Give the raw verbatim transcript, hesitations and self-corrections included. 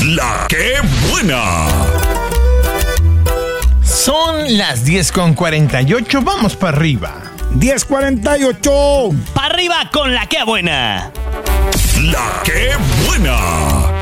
La que buena. Son las diez con cuarenta y ocho, vamos para arriba. diez cuarenta y ocho. ¡Para arriba con la que buena! La que buena.